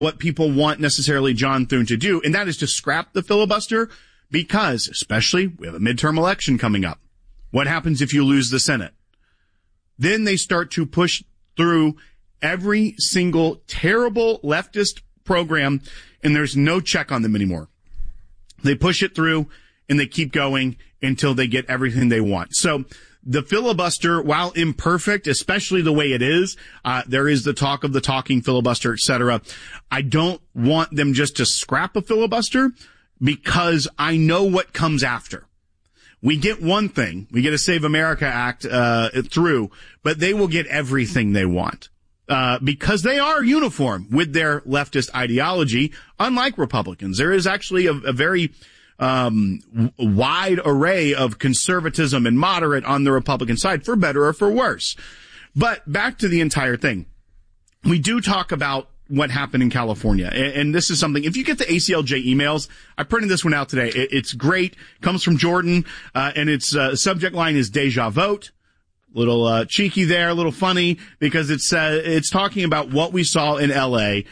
what people want necessarily John Thune to do, and that is to scrap the filibuster because, especially, we have a midterm election coming up. What happens if you lose the Senate? Then they start to push through every single terrible leftist program, and there's no check on them anymore. They push it through, and they keep going until they get everything they want. So the filibuster, while imperfect, especially the way it is, there is the talk of the talking filibuster, etc. I don't want them just to scrap a filibuster because I know what comes after. We get one thing. We get a Save America Act through, but they will get everything they want because they are uniform with their leftist ideology, unlike Republicans. There is actually a very wide array of conservatism and moderate on the Republican side, for better or for worse. But back to the entire thing. We do talk about what happened in California. And this is something, if you get the ACLJ emails, I printed this one out today. It's great. Comes from Jordan. And its subject line is Deja Vote. Little cheeky there, a little funny, because it's talking about what we saw in LA.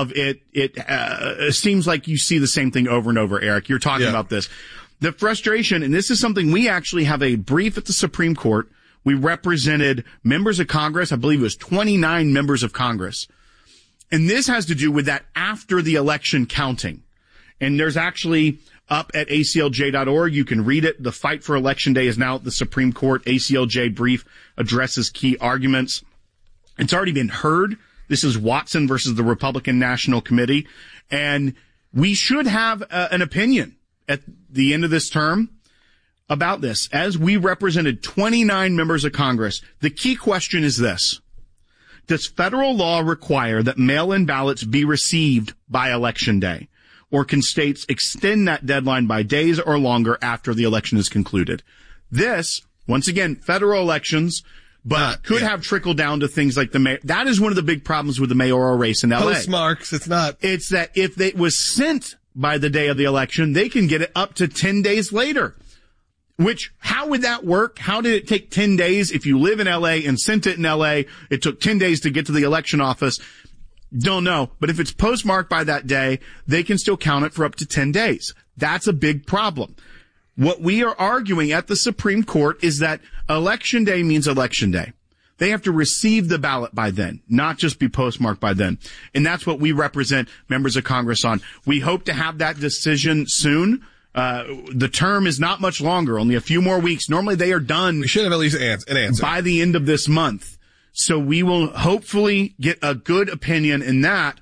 It seems like you see the same thing over and over, Eric. You're talking about this. The frustration, and this is something we actually have a brief at the Supreme Court. We represented members of Congress. I believe it was 29 members of Congress. And this has to do with that after the election counting. And there's actually up at aclj.org. You can read it. The fight for Election Day is now at the Supreme Court. ACLJ brief addresses key arguments. It's already been heard. This is Watson versus the Republican National Committee. And we should have an opinion at the end of this term about this. As we represented 29 members of Congress, the key question is this. Does federal law require that mail-in ballots be received by Election Day? Or can states extend that deadline by days or longer after the election is concluded? This, once again, federal elections, but could have trickled down to things like that is one of the big problems with the mayoral race in LA. Postmarks, it's not. It's that if it was sent by the day of the election, they can get it up to 10 days later. Which, how would that work? How did it take 10 days if you live in LA and sent it in LA? It took 10 days to get to the election office. Don't know. But if it's postmarked by that day, they can still count it for up to 10 days. That's a big problem. What we are arguing at the Supreme Court is that Election Day means Election Day. They have to receive the ballot by then, not just be postmarked by then. And that's what we represent members of Congress on. We hope to have that decision soon. The term is not much longer, only a few more weeks. Normally they are done. We should have at least an answer by the end of this month. So we will hopefully get a good opinion in that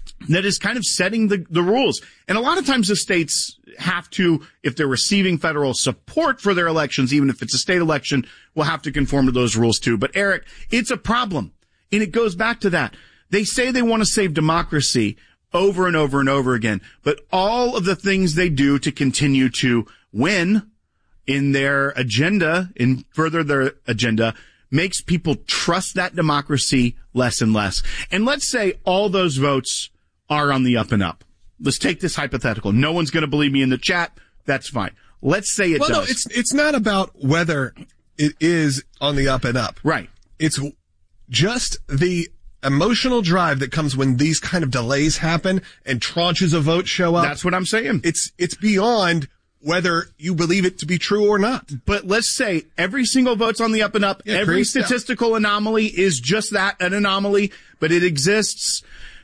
is kind of setting the rules. And a lot of times the states have to, if they're receiving federal support for their elections, even if it's a state election, will have to conform to those rules too. But Eric, it's a problem. And it goes back to that. They say they want to save democracy over and over and over again. But all of the things they do to continue to win in their agenda, and further their agenda, makes people trust that democracy less and less. And let's say all those votes are on the up and up. Let's take this hypothetical. No one's going to believe me in the chat. That's fine. Let's say it does. No, it's not about whether it is on the up and up. Right. It's just the emotional drive that comes when these kind of delays happen and tranches of votes show up. That's what I'm saying. It's beyond whether you believe it to be true or not. But let's say every single vote's on the up and up. Yeah, every statistical anomaly is just that, an anomaly, but it exists.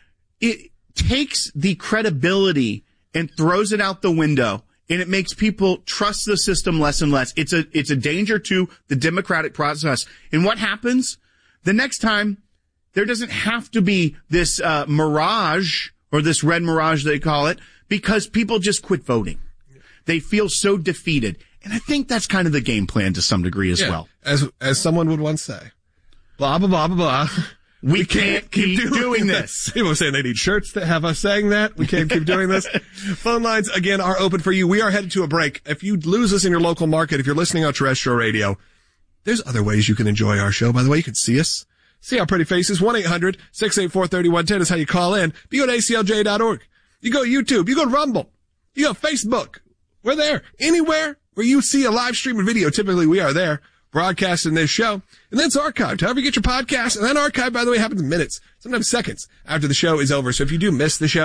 It takes the credibility and throws it out the window, and it makes people trust the system less and less. It's a danger to the democratic process. And what happens? The next time, there doesn't have to be this mirage, or this red mirage they call it, because people just quit voting. They feel so defeated. And I think that's kind of the game plan to some degree as well. As someone would once say, blah, blah, blah, blah, blah. We can't keep doing this. People are saying they need shirts that have us saying that. We can't keep doing this. Phone lines, again, are open for you. We are headed to a break. If you lose us in your local market, if you're listening on terrestrial radio, there's other ways you can enjoy our show. By the way, you can see us. See our pretty faces. 1-800-684-3110 is how you call in. You go to aclj.org. You go to YouTube. You go to Rumble. You go to Facebook. We're there. Anywhere where you see a live stream of video, typically we are there. broadcasting this show, and then it's archived. However you get your podcast, and that archive, by the way, happens in minutes, sometimes seconds after the show is over. So if you do miss the show,